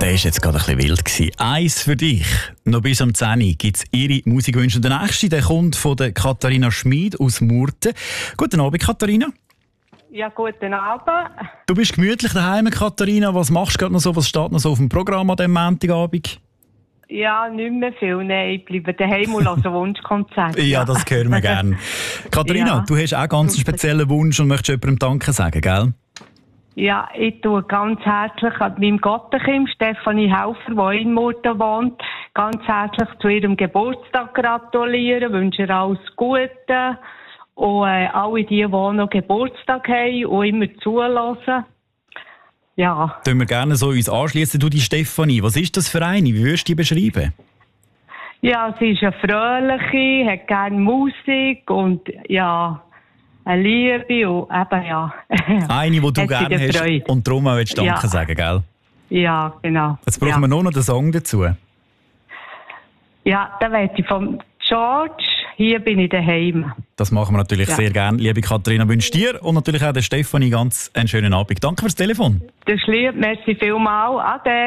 Der war jetzt gerade ein bisschen wild gewesen. Eins für dich. Noch bis am 10 Uhr gibt es Ihre Musikwünsche. Der nächste der kommt von der Katharina Schmid aus Murten. Guten Abend, Katharina. Ja, guten Abend. Du bist gemütlich daheim, Katharina. Was machst du gerade noch so? Was steht noch so auf dem Programm an diesem Montagabend? Ja, nicht mehr viel. Nein, ich bleibe daheim und höre Wunschkonzert. Ja, das hören wir gerne. Katharina, Ja. du hast auch ganz einen speziellen Wunsch und möchtest jemandem Danke sagen, gell? Ja, ich tue ganz herzlich an meinem Gottenkind, Stefanie Helfer, die in Murten wohnt, ganz herzlich zu ihrem Geburtstag gratulieren, wünsche ihr alles Gute und alle die noch Geburtstag haben und immer zuhören. Ja. Können wir gerne so uns anschließen. Du, die Stefanie, was ist das für eine? Wie würdest du die beschreiben? Ja, sie ist eine Fröhliche, hat gerne Musik und ja, eine Liebe und eben ja. Eine, die du Hat sie gerne hast Freude. und darum auch willst Danke Ja. sagen, gell? Ja, genau. Jetzt brauchen wir nur noch den Song dazu. Ja, dann weiß ich vom George, hier bin ich daheim. Das machen wir natürlich Ja. sehr gerne. Liebe Katharina, wünsche dir und natürlich auch der Stefanie ganz einen schönen Abend. Danke fürs Telefon. Das ist lieb, merci vielmals. Ade.